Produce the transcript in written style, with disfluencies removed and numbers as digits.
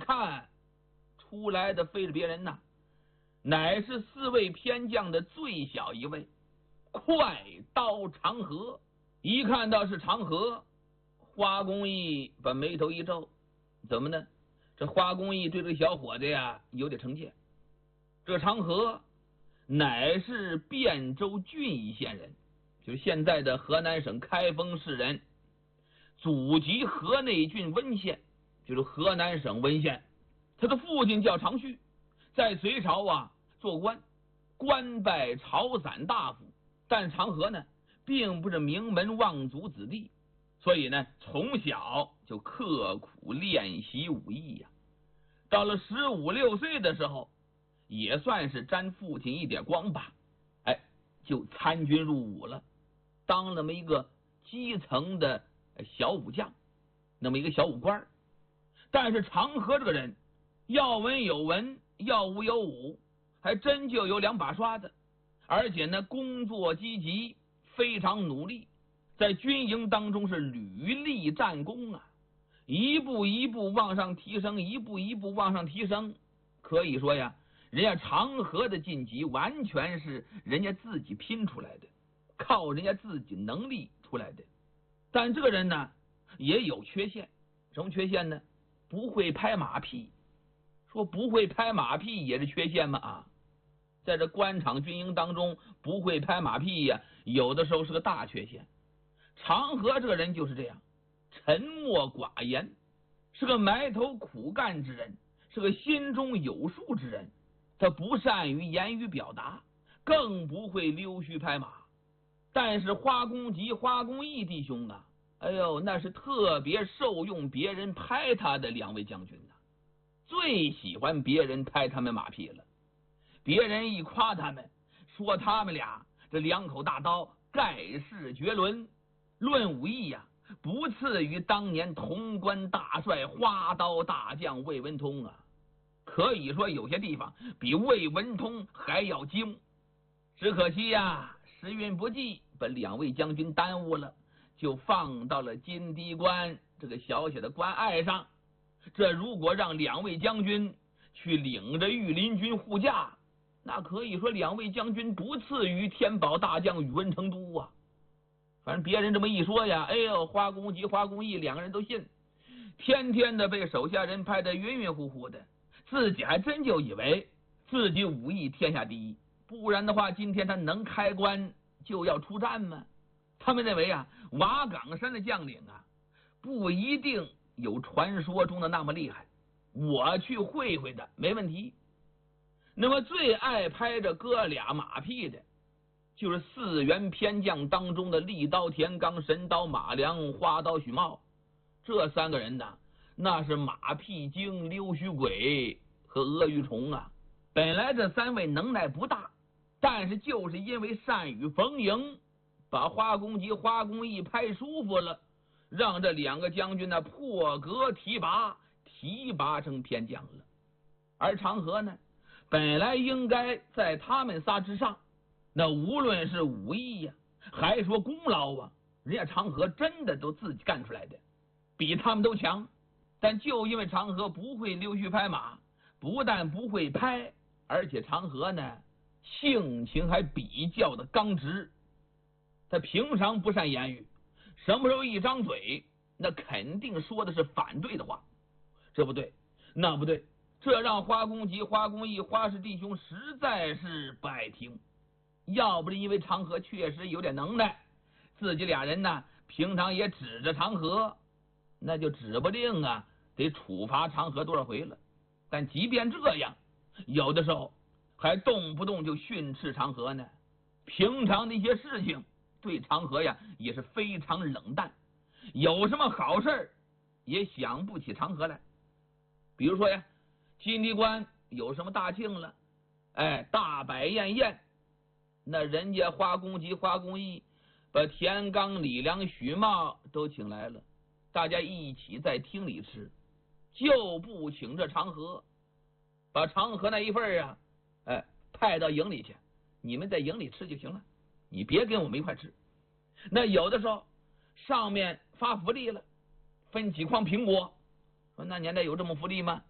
看，出来的非是别人呐，乃是4位偏将的最小一位，快刀长河。一看到是长河，花公义把眉头一皱，怎么呢？这花公义对这个小伙子呀有点成见。这长河乃是汴州郡邑县人，就是现在的河南省开封市人，祖籍河内郡温县，就是河南省温县。他的父亲叫长旭，在隋朝啊做官，官拜朝散大夫。但长河呢并不是名门望族子弟，所以呢从小就刻苦练习武艺呀。到了15、16岁的时候，也算是沾父亲一点光吧，就参军入伍了，当那么一个基层的小武将，那么一个小武官。但是长河这个人要文有文，要武有武，还真就有2把刷子，而且呢工作积极，非常努力，在军营当中是屡立战功啊，一步一步往上提升，一步一步往上提升。可以说呀，人家长河的晋级完全是人家自己拼出来的，靠人家自己能力出来的。但这个人呢也有缺陷，什么缺陷呢？不会拍马屁。说不会拍马屁也是缺陷吗？在这官场军营当中，不会拍马屁呀，有的时候是个大缺陷。长河这个人就是这样，沉默寡言，是个埋头苦干之人，是个心中有数之人。他不善于言语表达，更不会溜须拍马。但是花公吉、花公义弟兄啊，那是特别受用别人拍他的2位将军呐，最喜欢别人拍他们马屁了。别人一夸他们，说他们俩这2口大刀盖世绝伦，论武艺呀，不次于当年潼关大帅花刀大将魏文通啊，可以说有些地方比魏文通还要精。只可惜呀，时运不济，把2位将军耽误了，就放到了金堤关这个小小的关隘上。这如果让2位将军去领着御林军护驾，那可以说2位将军不次于天宝大将宇文成都啊。反正别人这么一说呀，花公吉、花公义2个人都信，天天的被手下人拍得晕晕乎乎的，自己还真就以为自己武艺天下第一，不然的话今天他能开关就要出战吗？他们认为啊，瓦岗山的将领啊不一定有传说中的那么厉害，我去会会的没问题。那么最爱拍着哥俩马屁的就是4员偏将当中的利刀田刚、神刀马良、花刀许茂。这3个人呢，那是马屁精、溜须鬼和阿谀虫啊。本来这3位能耐不大，但是就是因为善于逢迎，把花公吉、花公义拍舒服了，让这2个将军呢破格提拔成偏将了。而长河呢，本来应该在他们仨之上，那无论是武艺呀，还说功劳啊，人家长河真的都自己干出来的，比他们都强。但就因为长河不会溜须拍马，不但不会拍，而且长河呢性情还比较的刚直。他平常不善言语，什么时候一张嘴，那肯定说的是反对的话，这不对那不对，这让花公吉、花公义、花氏弟兄实在是不爱听。要不是因为长河确实有点能耐，自己俩人呢平常也指着长河，那就指不定啊得处罚长河多少回了。但即便这样，有的时候还动不动就训斥长河呢。平常的一些事情对长河呀也是非常冷淡，有什么好事也想不起长河来。比如说呀，金堤关有什么大庆了，大摆宴宴，那人家花公吉、花公义把田刚、李良、许茂都请来了，大家一起在厅里吃，就不请这长河，把长河那一份啊派到营里去，你们在营里吃就行了，你别跟我们一块吃。那有的时候上面发福利了，分几筐苹果，说那年代有这么福利吗？